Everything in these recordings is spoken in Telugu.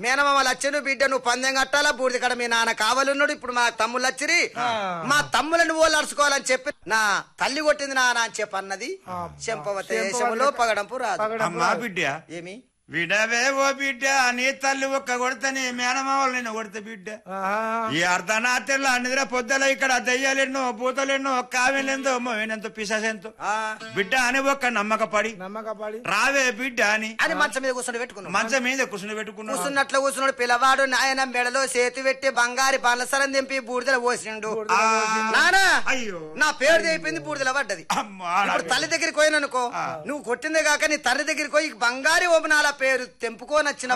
మేనమామలు వచ్చాను బిడ్డ నువ్వు పందెం కట్టాలా బూడిద కాడ మీ నాన్న కావాలన్నాడు ఇప్పుడు మా తమ్ముళ్ళు వచ్చిరి మా తమ్ములను ఓళ్ళు అరుచుకోవాలని చెప్పి నా తల్లి కొట్టింది నాన్న అని చెప్పి అన్నది చెంపవతే దేశంలో పగడంపు రాదు అమ్మా బిడ్డ ఏమి విడవే ఓ బిడ్డ నీ తల్లి ఒక్క కొడతని మేనమావలు నిన్ను కొడత బిడ్డ ఈ అర్ధనాత్రిలో నిద్ర పొద్దులో ఇక్కడ దయ్యాలెన్నో పూతలెన్నో కావ్యలెందో మోవినంతో పిశాసెంతో బిడ్డ అని ఒక్క నమ్మకపడి రావే బిడ్డ అని మంచం మీద కూర్చొని పెట్టుకున్నాడు మంచం మీద కూర్చుని పెట్టుకున్నాడు కూర్చున్నట్లు కూర్చున్నాడు పిల్లవాడు నాయన మెడలో చేతి పెట్టి బంగారి బాలసరం దింపి బూడిదల పోసిండు నానా అయ్యో నా పేరు అయిపోయింది బూడిదల పడ్డది ఇప్పుడు తల్లి దగ్గరికి పోయిననుకో నువ్వు కొట్టిందే కాక నీ తల్లి దగ్గరికి పోయి బంగారి ఓపెనాల పేరు తెంపుకోనొచ్చిన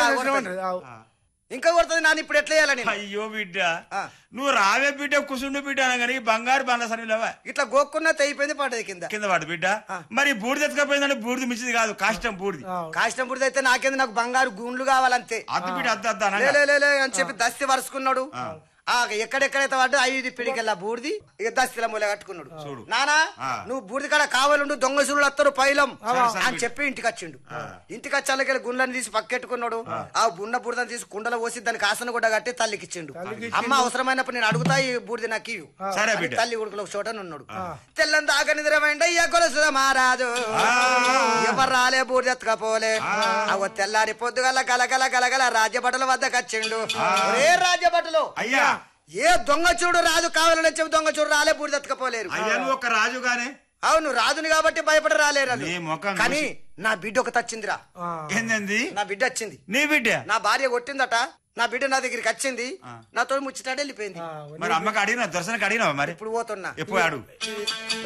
ఇంకా కొడుతుంది నాన్న ఇప్పుడు ఎట్లా చేయాలని అయ్యో బిడ్డ నువ్వు రావే బిడ్డ కుసుండు బిడ్డ అనగాని బంగారు బాలసరిలేవా ఇట్లా గోక్కున్న తెగిపోయింది పడ్డది కింద వాడు బిడ్డ మరి బూడిద ఎత్తుకపోయిందంటే బూడిది మించింది కాదు కాష్టం బూడిది కాష్టం బూడిద అయితే నాకేంది నాకు బంగారు గుండ్లు కావాలంతే అద్దు బిడ్డ అద్దు అని చెప్పి దస్తి వరుసుకున్నాడు ఎక్కడెక్కడైతే వాడు 5 పిడికెళ్ళ బూడిది ఇక దస్తిల మూల కట్టుకున్నాడు నానా నువ్వు బూడిది కాడ కావాలండు దొంగ చూడు వస్తారు పైలం అని చెప్పి ఇంటికి వచ్చిండు ఇంటికి వచ్చాలకెళ్ళి గుండ్లని తీసి పక్కెట్టుకున్నాడు ఆ గుండ బూడిదని తీసి కుండలో పోసి దానికి ఆసన గుడ్డ కట్టి తల్లికి ఇచ్చిండు అమ్మ అవసరమైనప్పుడు నేను అడుగుతా ఈ బూడిది నాకు తల్లి ఉడుకులో ఒక చోట ఉన్నాడు తెల్లని దాకా నిద్రమైండ గొలుసుద మారాదు ఎవరు రాలే బూడిది ఎత్తకపోలే అవ తెల్లారి పొద్దుగల గలగల గలగల రాజ్యభటుల వద్దకు వచ్చిండు ఏ రాజ్యభటులు అయ్యా ఏ దొంగ చూడు రాజు కావాలని చెప్పి దొంగ చూడు రాలే బూడిద ఎత్తకపోలేరు ఒక రాజుగానే అవును రాజుని కాబట్టి భయపడి రాలేరు కానీ నా బిడ్డ ఒక తచ్చిందిరా ఏంది నా బిడ్డ వచ్చింది నీ బిడ్డ నా భార్య కొట్టిందట నా బిడ్డ నా దగ్గరికి వచ్చింది నాతో ముచ్చటాడు వెళ్ళిపోయింది మరి అమ్మకి అడిగినా దర్శనకి అడిగినావా మరి ఇప్పుడు పోతున్నా ఎప్పుడు అడుగు